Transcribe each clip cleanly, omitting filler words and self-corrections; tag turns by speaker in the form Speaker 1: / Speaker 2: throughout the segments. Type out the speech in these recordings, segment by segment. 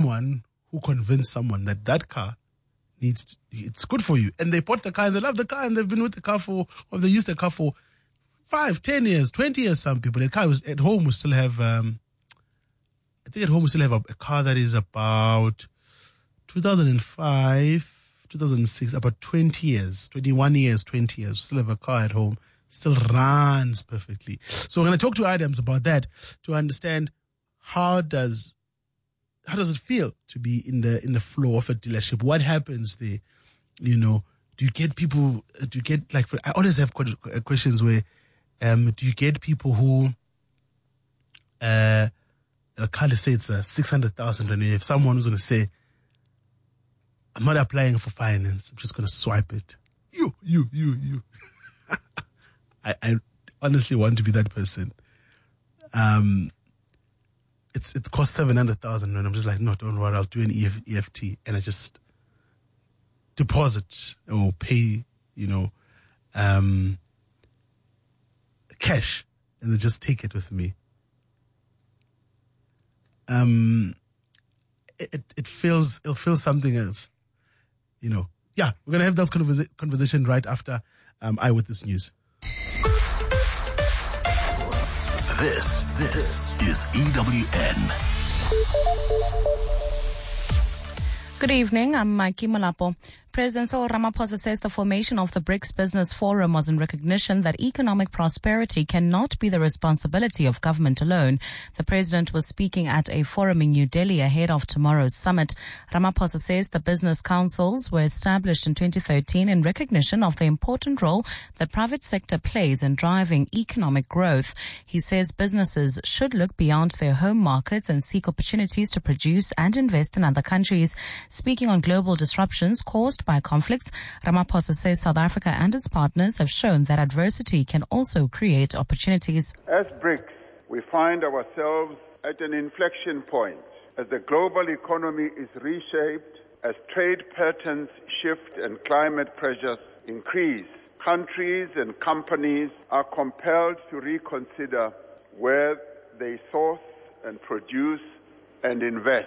Speaker 1: someone who convinced someone that that car it's good for you. And they bought the car and they love the car and they've been with the car they used the car for 5, 10 years, 20 years, some people. The car was at home will still have, a car that is about 2005, 2006, about 20 years, 21 years, 20 years. Still have a car at home. Still runs perfectly. So we're going to talk to Adams about that to understand how does it feel to be in the flow of a dealership? What happens there? You know, do you get I always have questions where, do you get people who, let's say it's 600,000 and you have someone who's going to say, I'm not applying for finance, I'm just going to swipe it. You. I honestly want to be that person. It costs 700,000 and I'm just like, no, don't worry, I'll do an EFT and I just deposit or pay, cash and they just take it with me. It feels something else, Yeah, we're gonna have that conversation right after Eyewitness News.
Speaker 2: This is EWN.
Speaker 3: Good evening, I'm Mikey Malapo. President Cyril Ramaphosa says the formation of the BRICS Business Forum was in recognition that economic prosperity cannot be the responsibility of government alone. The president was speaking at a forum in New Delhi ahead of tomorrow's summit. Ramaphosa says the business councils were established in 2013 in recognition of the important role the private sector plays in driving economic growth. He says businesses should look beyond their home markets and seek opportunities to produce and invest in other countries. Speaking on global disruptions caused by conflicts, Ramaphosa says South Africa and its partners have shown that adversity can also create opportunities.
Speaker 4: As BRICS, we find ourselves at an inflection point as the global economy is reshaped, as trade patterns shift and climate pressures increase. Countries and companies are compelled to reconsider where they source and produce and invest.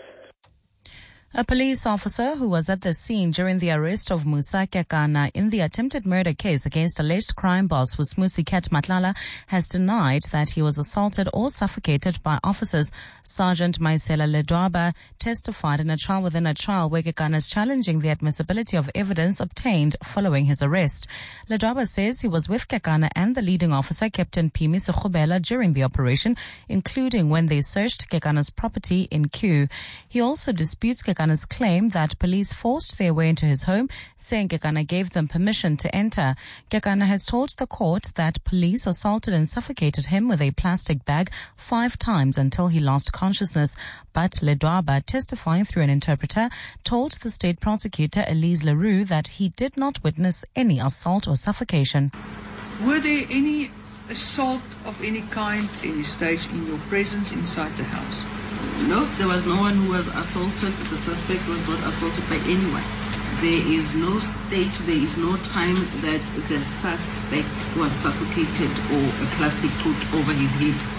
Speaker 3: A police officer who was at the scene during the arrest of Musa Kekana in the attempted murder case against alleged crime boss Smusiket Matlala has denied that he was assaulted or suffocated by officers. Sergeant Maisela Ledwaba testified in a trial within a trial where Kekana is challenging the admissibility of evidence obtained following his arrest. Ledwaba says he was with Kekana and the leading officer, Captain Pimi Sekhubela, during the operation, including when they searched Kekana's property in Kew. He also disputes Kekana's claim that police forced their way into his home, saying Kekana gave them permission to enter. Kekana has told the court that police assaulted and suffocated him with a plastic bag 5 times until he lost consciousness. But Ledwaba, testifying through an interpreter, told the state prosecutor Elise Leroux that he did not witness any assault or suffocation.
Speaker 5: Were there any assault of any kind, any stage in your presence inside the house?
Speaker 6: No, there was no one who was assaulted. The suspect was not assaulted by anyone. There is no stage, there is no time that the suspect was suffocated or a plastic put over his head.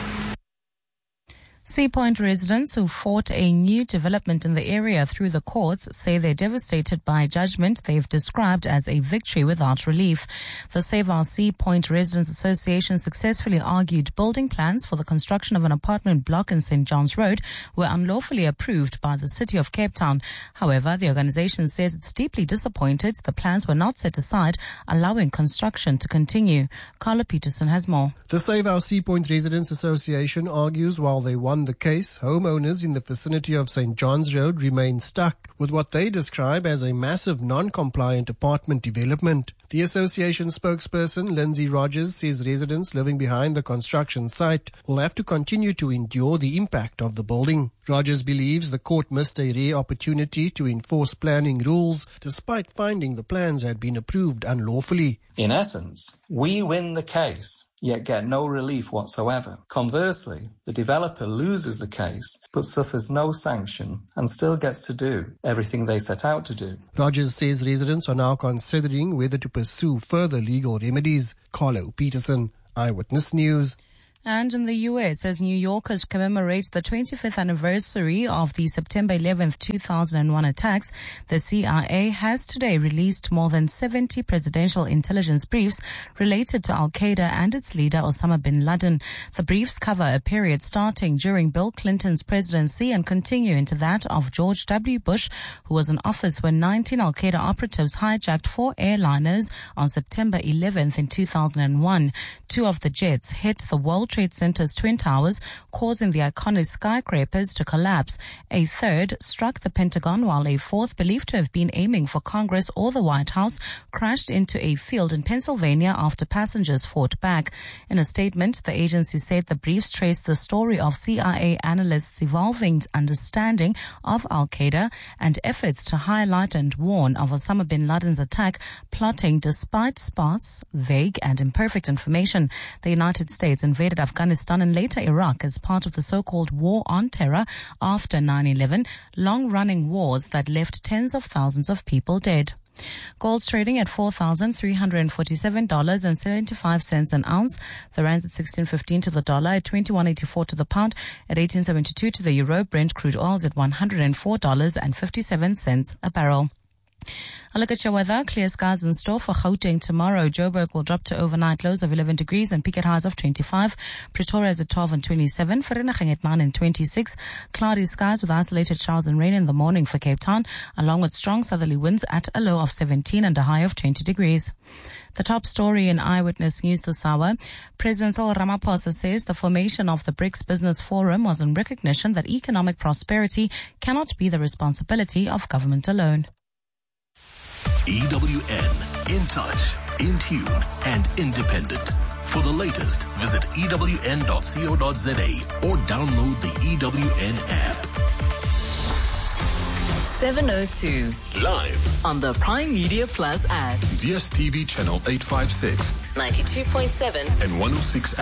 Speaker 3: Sea Point residents who fought a new development in the area through the courts say they're devastated by a judgment they've described as a victory without relief. The Save Our Sea Point Residents Association successfully argued building plans for the construction of an apartment block in St. John's Road were unlawfully approved by the City of Cape Town. However, the organization says it's deeply disappointed the plans were not set aside, allowing construction to continue. Carla Peterson has more.
Speaker 7: The Save Our Sea Point Residents Association argues while they won the case, homeowners in the vicinity of St. John's Road remain stuck with what they describe as a massive non-compliant apartment development. The association spokesperson, Lindsay Rogers, says residents living behind the construction site will have to continue to endure the impact of the building. Rogers believes the court missed a rare opportunity to enforce planning rules despite finding the plans had been approved unlawfully.
Speaker 8: In essence, we win the case, yet get no relief whatsoever. Conversely, the developer loses the case, but suffers no sanction and still gets to do everything they set out to do.
Speaker 7: Rogers says residents are now considering whether to pursue further legal remedies. Carlo Peterson, Eyewitness News.
Speaker 3: And in the U.S., as New Yorkers commemorate the 25th anniversary of the September 11th, 2001 attacks, the CIA has today released more than 70 presidential intelligence briefs related to Al-Qaeda and its leader Osama bin Laden. The briefs cover a period starting during Bill Clinton's presidency and continue into that of George W. Bush, who was in office when 19 Al-Qaeda operatives hijacked 4 airliners on September 11th in 2001. 2 of the jets hit the World Trade Center's Twin Towers, causing the iconic skyscrapers to collapse. A third struck the Pentagon, while a fourth, believed to have been aiming for Congress or the White House, crashed into a field in Pennsylvania after passengers fought back. In a statement, the agency said the briefs traced the story of CIA analysts' evolving understanding of Al-Qaeda and efforts to highlight and warn of Osama bin Laden's attack plotting despite sparse, vague and imperfect information. The United States invaded Afghanistan and later Iraq as part of the so-called War on Terror after 9/11, long-running wars that left tens of thousands of people dead. Gold's trading at $4,347.75 an ounce. The rand's at 16.15 to the dollar, at 21.84 to the pound, at 18.72 to the euro. Brent crude oil's at $104.57 a barrel. A look at your weather. Clear skies in store for Gauteng tomorrow. Joburg will drop to overnight lows of 11 degrees and peak at highs of 25. Pretoria is at 12 and 27. Vereeniging at 9 and 26. Cloudy skies with isolated showers and rain in the morning for Cape Town, along with strong southerly winds at a low of 17 and a high of 20 degrees. The top story in Eyewitness News this hour. President Cyril Ramaphosa says the formation of the BRICS Business Forum was in recognition that economic prosperity cannot be the responsibility of government alone.
Speaker 2: EWN, in touch, in tune, and independent. For the latest, visit ewn.co.za or download the EWN app.
Speaker 9: 7:02
Speaker 2: Live
Speaker 9: on the Prime Media Plus app.
Speaker 2: DSTV channel 856,
Speaker 9: 92.7
Speaker 2: and 106